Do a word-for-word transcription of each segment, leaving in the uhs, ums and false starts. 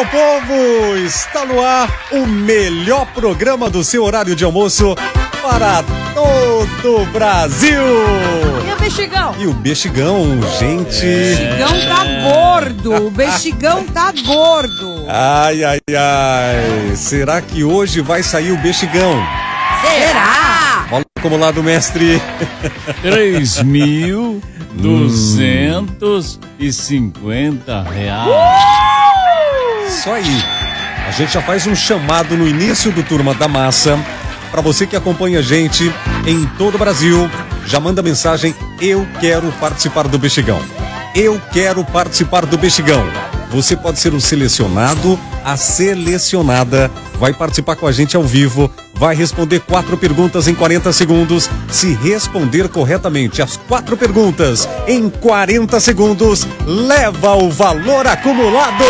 meu povo! Está no ar o melhor programa do seu horário de almoço para todo o Brasil! E o Bexigão? E o Bexigão, gente! O Bexigão tá gordo! O Bexigão tá gordo! Ai, ai, ai! Será que hoje vai sair o Bexigão? Será? Fala como lá do mestre! Três mil duzentos e cinquenta reais. Isso aí! A gente já faz um chamado no início do Turma da Massa. Para você que acompanha a gente em todo o Brasil, já manda mensagem: eu quero participar do Bexigão. Eu quero participar do Bexigão. Você pode ser o selecionado, a selecionada, vai participar com a gente ao vivo, vai responder quatro perguntas em quarenta segundos. Se responder corretamente as quatro perguntas em quarenta segundos, leva o valor acumulado.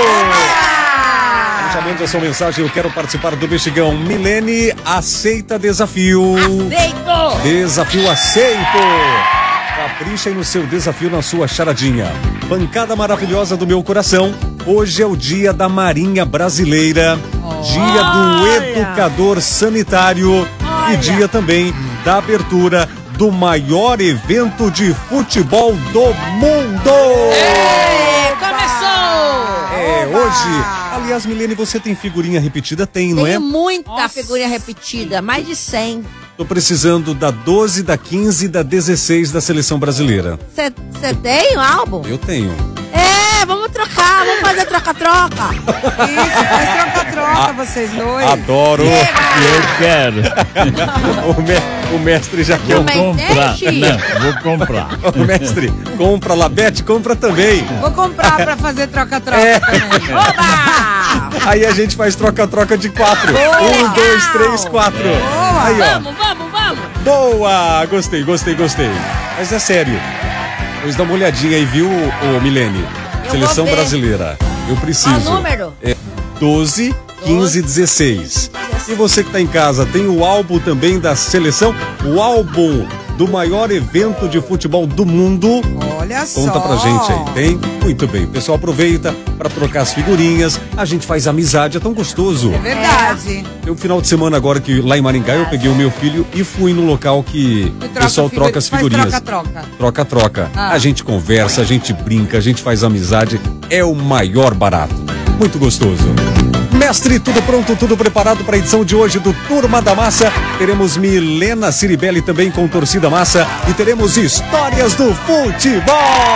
Já mande a sua mensagem: eu quero participar do Bexigão. Milene, aceita desafio. Aceito! Desafio aceito. Capricha aí no seu desafio, na sua charadinha. Bancada maravilhosa do meu coração. Hoje é o dia da Marinha Brasileira, Olha. dia do educador sanitário. Olha. E dia também da abertura do maior evento de futebol do mundo. Ei, começou! É, Oba! hoje. Aliás, Milene, você tem figurinha repetida? Tem, não é? Tem muita Nossa. figurinha repetida, mais de cem. Tô precisando da doze, da quinze e da dezesseis da seleção brasileira. Você tem o álbum? Eu tenho. É, vamos trocar, vamos fazer troca-troca. Isso, faz troca-troca, vocês dois. Adoro. Eu quero. o, me- o mestre já quer. Vou Mas comprar. deixe. Não, vou comprar. O mestre, compra lá, Bete, compra também. Vou comprar pra fazer troca-troca É. também. Oba! Aí a gente faz troca-troca de quatro. Boa. Um, dois, três, quatro. Boa. Aí, ó. Vamos, vamos, vamos. Boa! Gostei, gostei, gostei. Mas é sério. Pois dá uma olhadinha aí, viu, ô Milene? Eu Seleção vou ver. brasileira. Eu preciso. Qual o número? É doze, quinze, dezesseis. E você que tá em casa, tem o álbum também da seleção, o álbum do maior evento de futebol do mundo. Olha só. Conta pra gente aí, tem? Muito bem, o pessoal aproveita pra trocar as figurinhas, a gente faz amizade, é tão gostoso. É verdade. Tem um final de semana agora que lá em Maringá eu peguei o meu filho e fui no local que E o pessoal figu- troca as faz figurinhas. troca-troca. Troca-troca. Ah. A gente conversa, a gente brinca, a gente faz amizade, é o maior barato. Muito gostoso. Mestre, tudo pronto, tudo preparado para a edição de hoje do Turma da Massa. Teremos Milena Ciribelli também com Torcida Massa e teremos histórias do futebol.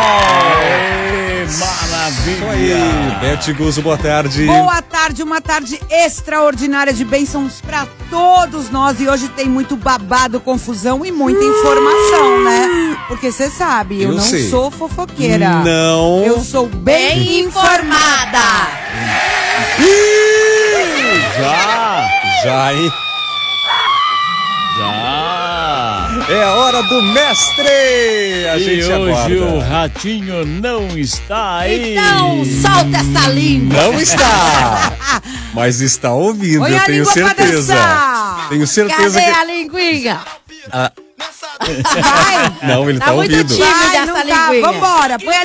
Ê, Isso maravilha. aí, Bete Guzzo, boa tarde. Boa tarde, uma tarde extraordinária de bênçãos pra todos nós. E hoje tem muito babado, confusão e muita informação, né? Porque você sabe, eu, Eu não sei. sou fofoqueira. Não. Eu sou bem, Bem informada. Ih, Já, já, hein? já. É a hora do mestre! A E gente hoje o aguarda. ratinho não está aí. Então, solta essa língua. Não está! Mas está ouvindo, Põe eu a tenho língua pra certeza. dançar. Tenho certeza Cadê que. a linguinha? Ah, Vai, não, ele tá, Tá muito ouvindo. tímido. vai, essa não tá. linguinha. Vambora, põe a